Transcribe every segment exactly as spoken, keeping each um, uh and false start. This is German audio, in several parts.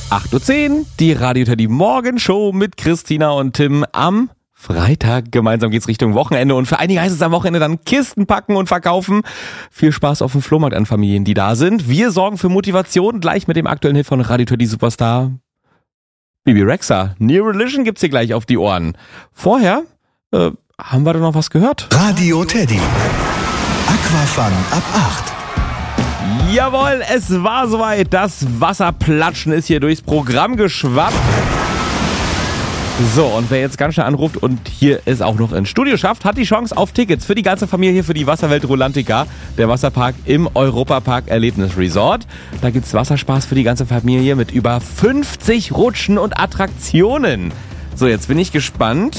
acht Uhr zehn, die Radio Teddy Morgenshow mit Christina und Tim am Freitag. Gemeinsam geht's Richtung Wochenende und für einige heißt es am Wochenende dann Kisten packen und verkaufen. Viel Spaß auf dem Flohmarkt an Familien, die da sind. Wir sorgen für Motivation gleich mit dem aktuellen Hit von Radio Teddy Superstar Bebe Rexha. New Religion gibt's hier gleich auf die Ohren. Vorher äh, haben wir da noch was gehört. Radio Teddy. Aquafun ab acht. Jawohl, es war soweit. Das Wasserplatschen ist hier durchs Programm geschwappt. So, und wer jetzt ganz schnell anruft und hier es auch noch ins Studio schafft, hat die Chance auf Tickets für die ganze Familie für die Wasserwelt Rolantica, der Wasserpark im Europapark Erlebnisresort. Da gibt's Wasserspaß für die ganze Familie mit über fünfzig Rutschen und Attraktionen. So, jetzt bin ich gespannt.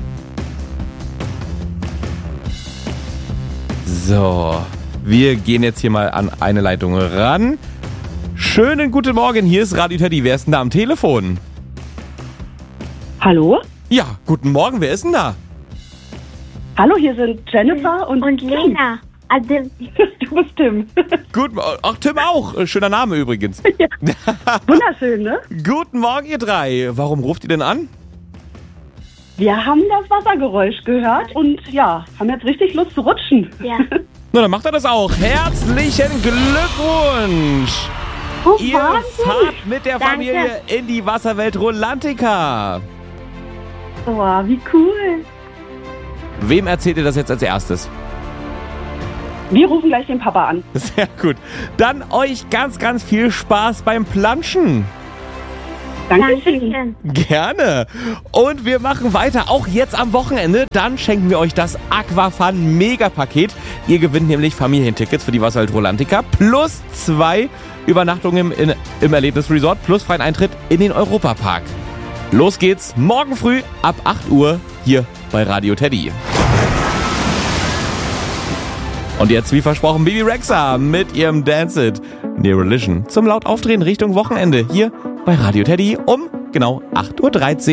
So, wir gehen jetzt hier mal an eine Leitung ran. Schönen guten Morgen, hier ist Radio Teddy. Wer ist denn da am Telefon? Hallo? Ja, guten Morgen, wer ist denn da? Hallo, hier sind Jennifer und, Und Lena. Also, du bist Tim. Gut, ach, Tim auch. Schöner Name übrigens. Ja. Wunderschön, ne? Guten Morgen, ihr drei. Warum ruft ihr denn an? Wir haben das Wassergeräusch gehört und ja, haben jetzt richtig Lust zu rutschen. ja. Na, dann macht er das auch. Herzlichen Glückwunsch. Oh, Ihr Wahnsinn. fahrt mit der Danke. Familie in die Wasserwelt Rolantica. Boah, wie cool. Wem erzählt ihr das jetzt als erstes? Wir rufen gleich den Papa an. Sehr gut. Dann euch ganz, ganz viel Spaß beim Planschen. Dankeschön. Dankeschön. Gerne. Und wir machen weiter, auch jetzt am Wochenende. Dann schenken wir euch das Aquafun Mega-Paket. Ihr gewinnt nämlich Familientickets für die Wasserwelt Rolantica plus zwei Übernachtungen im, in, im Erlebnisresort plus freien Eintritt in den Europapark. Los geht's morgen früh ab acht Uhr hier bei Radio Teddy. Und jetzt, wie versprochen, Bebe Rexha mit ihrem Dance It New Religion zum laut Aufdrehen Richtung Wochenende hier bei Radio Teddy um genau acht Uhr dreizehn.